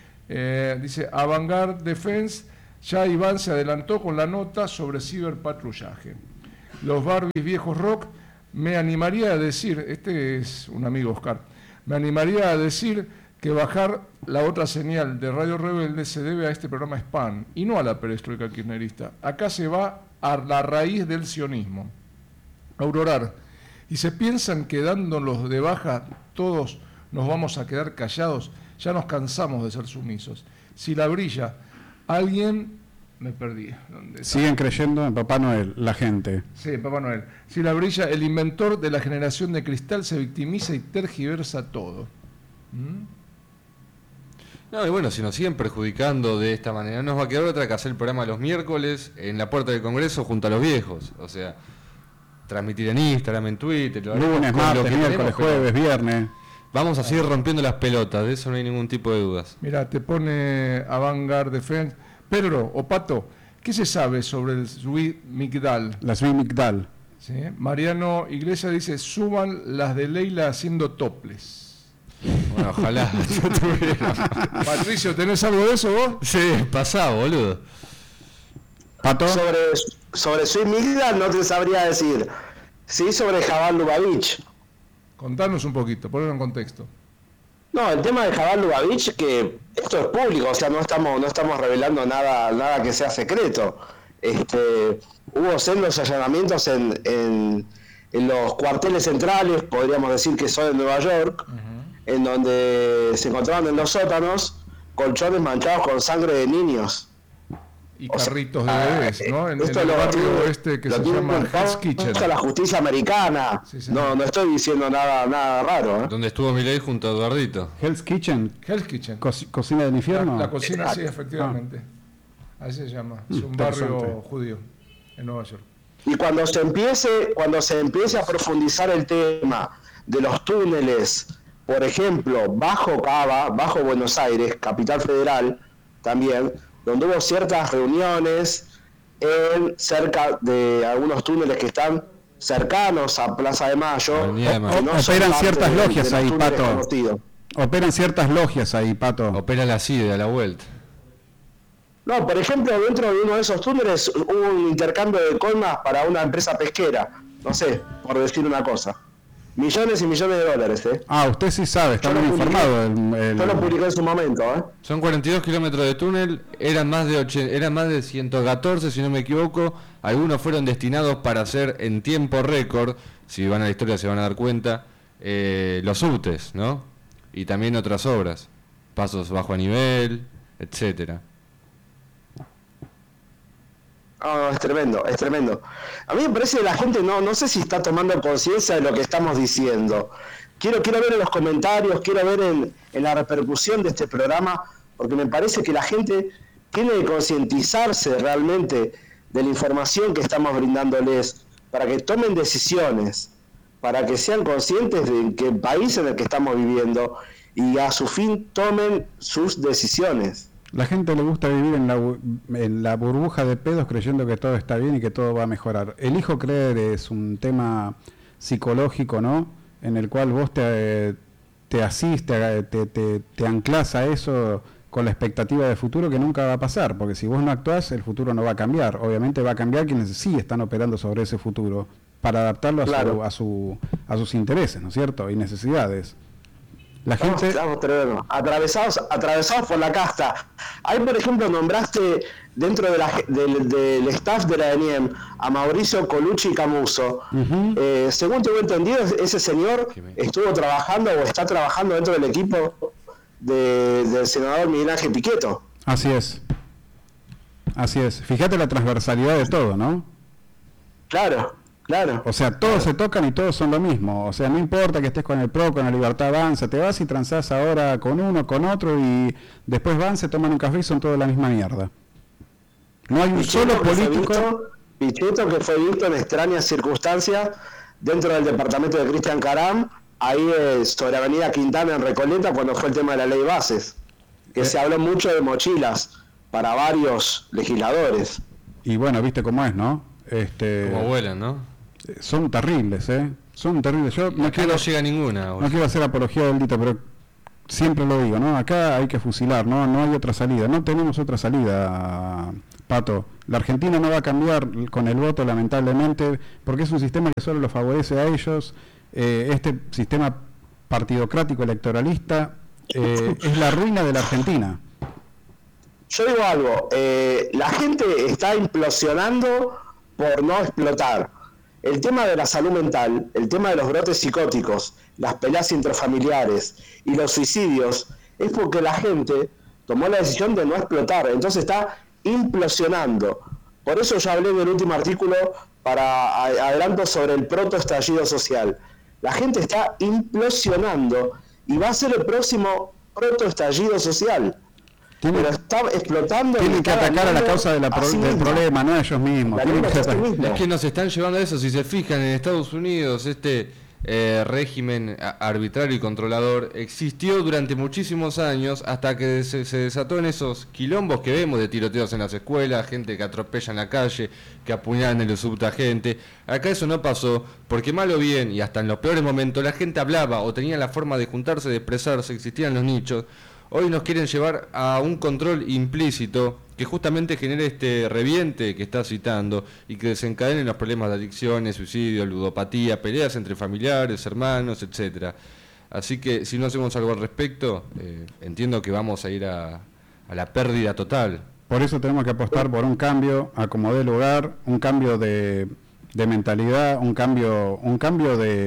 Eh, dice: Avangard Defense, ya Iván se adelantó con la nota sobre ciberpatrullaje. Los Barbies viejos rock, me animaría a decir, este es un amigo Oscar, me animaría a decir que bajar la otra señal de Radio Rebelde se debe a este programa Spam y no a la perestroika kirchnerista. Acá se va a la raíz del sionismo. Aurorar. Y se piensan que dándolos de baja todos nos vamos a quedar callados. Ya nos cansamos de ser sumisos. Si la brilla, alguien... Me perdí. ¿Dónde siguen creyendo en Papá Noel, la gente. Sí, en Papá Noel. Si la brilla, el inventor de la generación de cristal se victimiza y tergiversa todo. ¿Mm? No, y bueno, si nos siguen perjudicando de esta manera, nos va a quedar otra que hacer el programa los miércoles en la puerta del Congreso junto a los viejos. O sea, transmitir en Instagram, en Twitter, lunes, martes, miércoles, jueves, viernes. Vamos a seguir rompiendo las pelotas, de eso no hay ningún tipo de dudas. Mira, te pone Avangard Defense. Pedro o Pato, ¿qué se sabe sobre el Zwi Migdal? La Zwi Migdal. ¿Sí? Mariano Iglesias dice: suban las de Leila haciendo toples. Bueno, ojalá yo tuviera. Patricio, ¿tenés algo de eso vos? Sí, pasá, boludo. ¿Pato? Sobre, sobre Zwi Migdal no te sabría decir. Sí, sobre Jabal Lubavitch. Contanos un poquito, ponlo en contexto. No, el tema de Jabal Lubavitch, que esto es público, o sea, no estamos no estamos revelando nada nada que sea secreto. Este, hubo sendos allanamientos en, en, en los cuarteles centrales, podríamos decir que son en Nueva York, uh-huh. en donde se encontraban en los sótanos colchones manchados con sangre de niños. Y carritos de bebés, ¿no? En, en el lo, barrio este que se llama Hell's Kitchen. Esto es la justicia americana. Sí, sí. No, no estoy diciendo nada, nada raro. ¿eh? Donde estuvo Milei junto a Eduardito. Hell's Kitchen. Hell's Kitchen. Co cocina del infierno. La, la cocina, sí, efectivamente. Ah. Así se llama. Es un barrio judío en Nueva York. Y cuando se empiece, cuando se empiece a profundizar el tema de los túneles, por ejemplo, bajo Cava, bajo Buenos Aires, capital federal, también, donde hubo ciertas reuniones en cerca de algunos túneles que están cercanos a Plaza de Mayo. De Mayo. No operan ciertas de, logias de ahí, Pato. Conocidos. Operan ciertas logias ahí, Pato. Opera la C I D E a la vuelta. No, por ejemplo, dentro de uno de esos túneles hubo un intercambio de coimas para una empresa pesquera. No sé, por decir una cosa. Millones y millones de dólares, ¿eh? Ah, usted sí sabe, está muy informado. El, el... Yo lo publiqué en su momento, ¿eh? Son cuarenta y dos kilómetros de túnel, eran más de ochenta, eran más de ciento catorce, si no me equivoco. Algunos fueron destinados para hacer en tiempo récord, si van a la historia se van a dar cuenta, eh, los subtes, ¿no? Y también otras obras, pasos bajo a nivel, etcétera. Oh, es tremendo, es tremendo. A mí me parece que la gente no, no sé si está tomando conciencia de lo que estamos diciendo. Quiero, quiero ver en los comentarios, quiero ver en, en la repercusión de este programa, porque me parece que la gente tiene que concientizarse realmente de la información que estamos brindándoles, para que tomen decisiones, para que sean conscientes de qué país en el que estamos viviendo y a su fin tomen sus decisiones. La gente le gusta vivir en la, en la burbuja de pedos creyendo que todo está bien y que todo va a mejorar. Elijo creer es un tema psicológico, ¿no? En el cual vos te, te asiste, te, te, te anclás a eso con la expectativa de futuro que nunca va a pasar, porque si vos no actuás, el futuro no va a cambiar. Obviamente va a cambiar quienes sí están operando sobre ese futuro para adaptarlo a, claro. su, a, su, a sus intereses, ¿no es cierto? Y necesidades. La gente... Estamos, estamos atravesados, atravesados por la casta. Ahí, por ejemplo, nombraste dentro de la, del, del staff de la E N I E M a Mauricio Colucci Camuso. Uh-huh. eh, según tengo entendido, ese señor estuvo trabajando o está trabajando dentro del equipo de, del senador Miguel Ángel Pichetto. Así es. Así es. Fíjate la transversalidad de todo, ¿no? Claro. Claro. O sea, todos claro. se tocan y todos son lo mismo. O sea, no importa que estés con el P R O, con la Libertad Avanza, te vas y transás ahora con uno, con otro y después van, se toman un café y son todos la misma mierda. No hay un Pichetto solo político... Pichetto que fue visto en extrañas circunstancias dentro del departamento de Cristian Caram, ahí eh, sobre Avenida Quintana en Recoleta, cuando fue el tema de la ley bases, que ¿Eh? se habló mucho de mochilas para varios legisladores. Y bueno, viste cómo es, ¿no? Este... Como vuelan, ¿no? Son terribles, ¿eh? Son terribles. Yo no acá quiero, no llega ninguna. No quiero hacer apología del delito, pero siempre lo digo, ¿no? Acá hay que fusilar, ¿no? No hay otra salida. No tenemos otra salida, Pato. La Argentina no va a cambiar con el voto, lamentablemente, porque es un sistema que solo lo favorece a ellos. Eh, este sistema partidocrático electoralista eh, es la ruina de la Argentina. Yo digo algo, eh, la gente está implosionando por no explotar. El tema de la salud mental, el tema de los brotes psicóticos, las peleas intrafamiliares y los suicidios, es porque la gente tomó la decisión de no explotar, entonces está implosionando. Por eso yo hablé en el último artículo para adelanto sobre el protoestallido social. La gente está implosionando y va a ser el próximo protoestallido social. Tiene, pero está explotando. Tienen que atacar a la causa de la pro, sí del problema, no a ellos mismos. Que es que nos están llevando a eso. Si se fijan, en Estados Unidos este eh, régimen arbitrario y controlador existió durante muchísimos años hasta que se, se desató en esos quilombos que vemos de tiroteos en las escuelas, gente que atropella en la calle, que apuñalan en el subte a gente. Acá eso no pasó porque mal o bien, y hasta en los peores momentos, la gente hablaba o tenía la forma de juntarse, de expresarse, existían los nichos. Hoy nos quieren llevar a un control implícito que justamente genere este reviente que está citando y que desencadenen los problemas de adicciones, suicidio, ludopatía, peleas entre familiares, hermanos, etcétera. Así que si no hacemos algo al respecto, eh, entiendo que vamos a ir a, a la pérdida total. Por eso tenemos que apostar por un cambio a como dé lugar, un cambio de, de mentalidad, un cambio, un cambio de,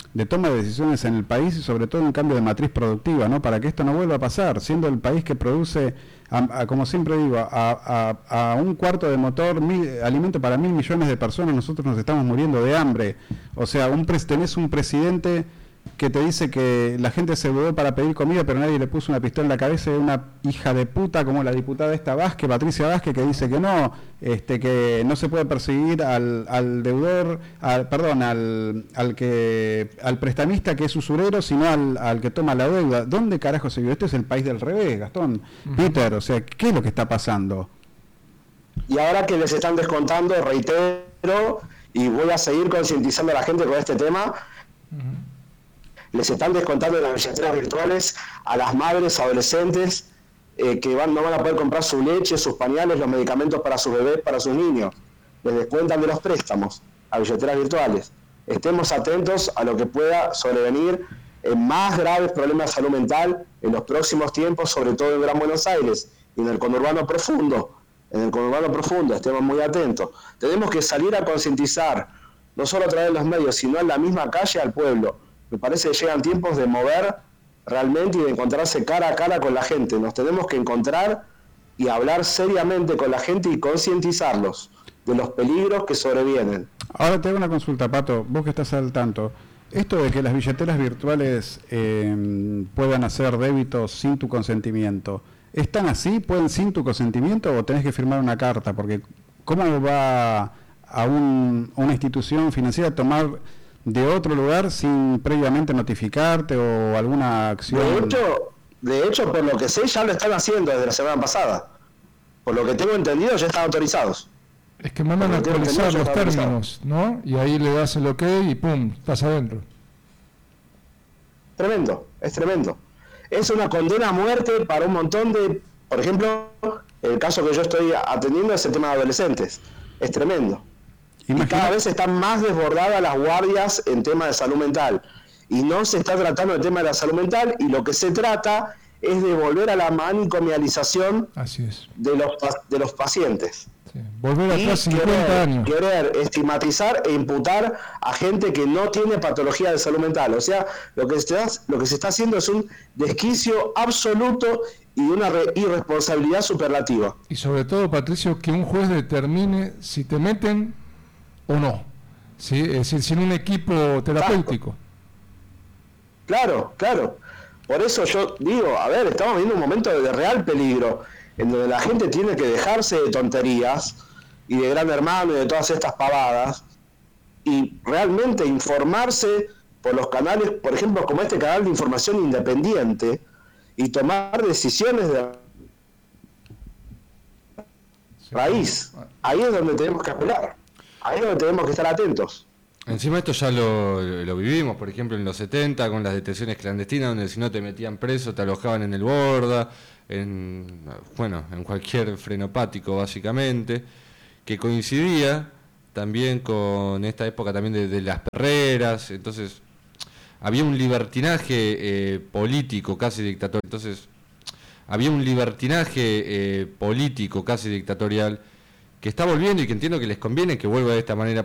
de toma de decisiones en el país y sobre todo un cambio de matriz productiva, ¿no? Para que esto no vuelva a pasar, siendo el país que produce, a, a, como siempre digo, a, a, a un cuarto de motor, mil, alimento para mil millones de personas, nosotros nos estamos muriendo de hambre. O sea, un pres, tenés un presidente que te dice que la gente se mudó para pedir comida, pero nadie le puso una pistola en la cabeza, de una hija de puta como la diputada esta Vázquez, Patricia Vázquez, que dice que no, este, que no se puede perseguir al, al deudor, al, perdón, al, al que al prestamista que es usurero, sino al, al que toma la deuda. ¿Dónde carajo se vio? Este es el país del revés, Gastón. Uh-huh. Peter, o sea, ¿qué es lo que está pasando? Y ahora que les están descontando, reitero, y voy a seguir concientizando a la gente con este tema, uh-huh. les están descontando en las billeteras virtuales a las madres adolescentes eh, que van, no van a poder comprar su leche, sus pañales, los medicamentos para sus bebés, para sus niños. Les descuentan de los préstamos a billeteras virtuales. Estemos atentos a lo que pueda sobrevenir en más graves problemas de salud mental en los próximos tiempos, sobre todo en Gran Buenos Aires y en el conurbano profundo. En el conurbano profundo, estemos muy atentos. Tenemos que salir a concientizar, no solo a través de los medios, sino en la misma calle al pueblo. Me parece que llegan tiempos de mover realmente y de encontrarse cara a cara con la gente. Nos tenemos que encontrar y hablar seriamente con la gente y concientizarlos de los peligros que sobrevienen. Ahora te hago una consulta, Pato, vos que estás al tanto. Esto de que las billeteras virtuales eh, puedan hacer débitos sin tu consentimiento, ¿están así? ¿Pueden sin tu consentimiento o tenés que firmar una carta? Porque ¿cómo va a un, una institución financiera a tomar de otro lugar sin previamente notificarte o alguna acción? De hecho, de hecho, por lo que sé, ya lo están haciendo desde la semana pasada. Por lo que tengo entendido, ya están autorizados. Es que mandan a actualizar los términos, ¿no? Y ahí le das el ok y pum, estás adentro. Tremendo, es tremendo. Es una condena a muerte para un montón de... Por ejemplo, el caso que yo estoy atendiendo es el tema de adolescentes. Es tremendo. Imagina. Y cada vez están más desbordadas las guardias en temas de salud mental. Y no se está tratando el tema de la salud mental, y lo que se trata es de volver a la manicomialización Así es. de los de los pacientes. Sí. Volver atrás cincuenta años. Querer estigmatizar e imputar a gente que no tiene patología de salud mental. O sea, lo que se está, lo que se está haciendo es un desquicio absoluto y una re- irresponsabilidad superlativa. Y sobre todo, Patricio, que un juez determine si te meten o no, ¿sí? Es decir, sin un equipo terapéutico. Claro, claro. Por eso yo digo, a ver, estamos viviendo un momento de real peligro, en donde la gente tiene que dejarse de tonterías y de Gran Hermano y de todas estas pavadas, y realmente informarse por los canales, por ejemplo, como este canal de información independiente, y tomar decisiones de raíz. Ahí es donde tenemos que apelar. Ahí es donde tenemos que estar atentos. Encima esto ya lo, lo vivimos, por ejemplo, en los setenta, con las detenciones clandestinas, donde si no te metían preso, te alojaban en el Borda, en, bueno, en cualquier frenopático, básicamente, que coincidía también con esta época también de, de las perreras. Entonces, había un libertinaje eh, político casi dictatorial. Entonces, había un libertinaje eh, político casi dictatorial que está volviendo y que entiendo que les conviene que vuelva de esta manera.